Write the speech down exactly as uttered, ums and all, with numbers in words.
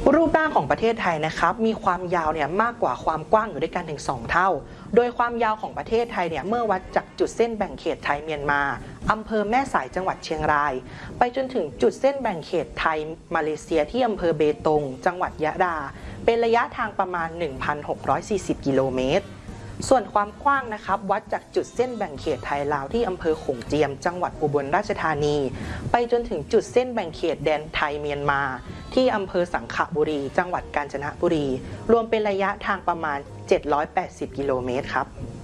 รูปร่างของประเทศไทยนะครับมีความยาวเนี่ยมากกว่าความกว้างอยู่ด้วยกันถึงสองเท่าโดยความยาวของประเทศไทยเนี่ยเมื่อวัดจากจุดเส้นแบ่งเขตไทยเมียนมาอำเภอแม่สายจังหวัดเชียงรายไปจนถึงจุดเส้นแบ่งเขตไทยมาเลเซียที่อำเภอเบตงจังหวัดยะลาเป็นระยะทางประมาณ หนึ่งพันหกร้อยสี่สิบ กิโลเมตรส่วนความกว้างนะครับวัดจากจุดเส้นแบ่งเขตไทยลาวที่อำเภอโขงเจียมจังหวัดอุบลราชธานีไปจนถึงจุดเส้นแบ่งเขตแดนไทยเมียนมาที่อำเภอสังขบุรีจังหวัดกาญจนบุรีรวมเป็นระยะทางประมาณเจ็ดร้อยแปดสิบกิโลเมตรครับ